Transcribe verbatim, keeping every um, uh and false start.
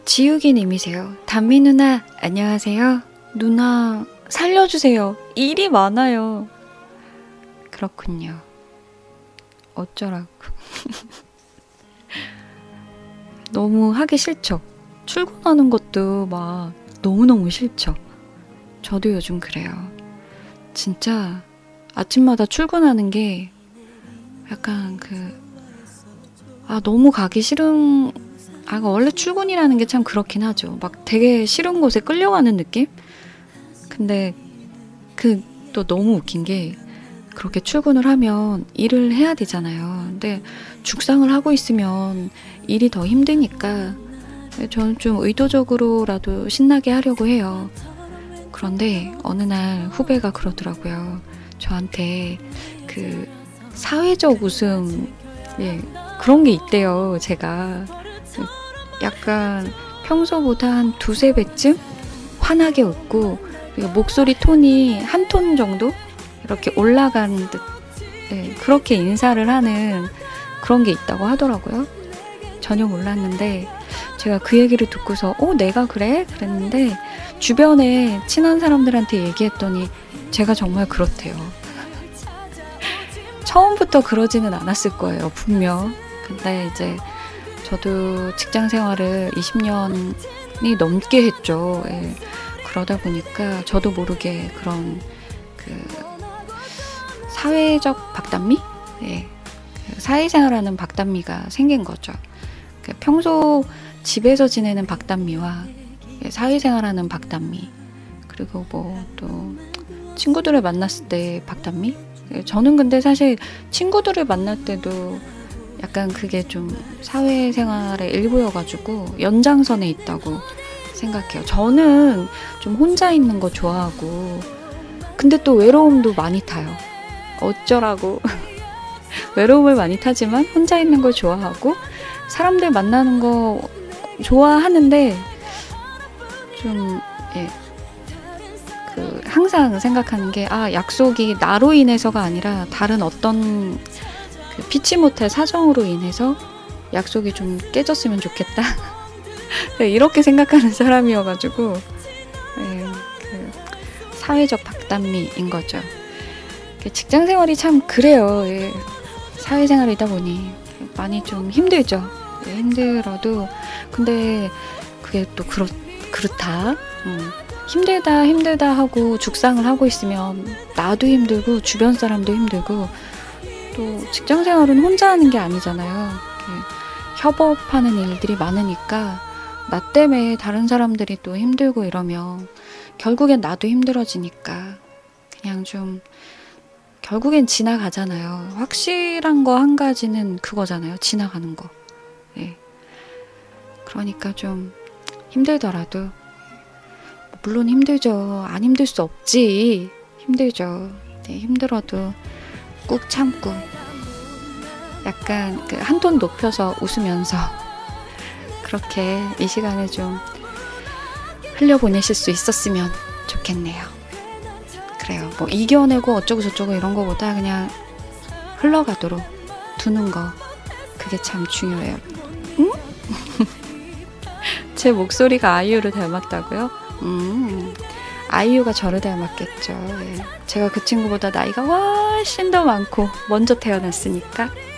지우기님이세요. 단미 누나 안녕하세요. 누나 살려주세요. 일이 많아요. 그렇군요. 어쩌라고. 너무 하기 싫죠. 출근하는 것도 막 너무너무 싫죠. 저도 요즘 그래요. 진짜 아침마다 출근하는 게 약간 그 아 너무 가기 싫은 아 원래 출근이라는 게 참 그렇긴 하죠. 막 되게 싫은 곳에 끌려가는 느낌? 근데 그 또 너무 웃긴 게 그렇게 출근을 하면 일을 해야 되잖아요. 근데 죽상을 하고 있으면 일이 더 힘드니까 저는 좀 의도적으로라도 신나게 하려고 해요. 그런데 어느 날 후배가 그러더라고요. 저한테 그 사회적 웃음, 예, 그런 게 있대요. 제가 약간 평소보다 한 두세 배쯤 환하게 웃고 그리고 목소리 톤이 한 톤 정도 이렇게 올라간 듯, 예, 그렇게 인사를 하는 그런 게 있다고 하더라고요. 전혀 몰랐는데 제가 그 얘기를 듣고서 어 내가 그래? 그랬는데 주변에 친한 사람들한테 얘기했더니 제가 정말 그렇대요. 처음부터 그러지는 않았을 거예요. 분명. 근데 이제 저도 직장 생활을 이십 년이 넘게 했죠. 예. 그러다 보니까 저도 모르게 그런 그 사회적 박단미? 예. 사회생활하는 박단미가 생긴 거죠. 평소 집에서 지내는 박단미와 사회생활하는 박단미, 그리고 뭐 또 친구들을 만났을 때 박단미? 저는 근데 사실 친구들을 만날 때도 약간 그게 좀 사회생활의 일부여가지고 연장선에 있다고 생각해요. 저는 좀 혼자 있는 거 좋아하고 근데 또 외로움도 많이 타요. 어쩌라고. 외로움을 많이 타지만 혼자 있는 거 좋아하고 사람들 만나는 거 좋아하는데 좀 예. 그 항상 생각하는 게 아 약속이 나로 인해서가 아니라 다른 어떤 그 피치 못할 사정으로 인해서 약속이 좀 깨졌으면 좋겠다. 이렇게 생각하는 사람이어가지고 예, 그 사회적 박단미인 거죠. 직장 생활이 참 그래요. 예. 사회생활이다 보니 많이 좀 힘들죠. 예, 힘들어도 근데 그게 또 그렇, 그렇다. 음. 힘들다 힘들다 하고 죽상을 하고 있으면 나도 힘들고 주변 사람도 힘들고 또 직장생활은 혼자 하는 게 아니잖아요. 협업하는 일들이 많으니까 나 때문에 다른 사람들이 또 힘들고 이러면 결국엔 나도 힘들어지니까 그냥 좀 결국엔 지나가잖아요. 확실한 거 한 가지는 그거잖아요. 지나가는 거. 네. 그러니까 좀 힘들더라도 물론 힘들죠. 안 힘들 수 없지. 힘들죠. 네, 힘들어도 꾹 참고 약간 그 한 톤 높여서 웃으면서 그렇게 이 시간을 좀 흘려보내실 수 있었으면 좋겠네요. 그래요. 뭐 이겨내고 어쩌고 저쩌고 이런 거보다 그냥 흘러가도록 두는 거 그게 참 중요해요. 응? 제 목소리가 아이유를 닮았다고요? 음, 아이유가 저를 닮았겠죠. 예. 제가 그 친구보다 나이가 훨씬 더 많고 먼저 태어났으니까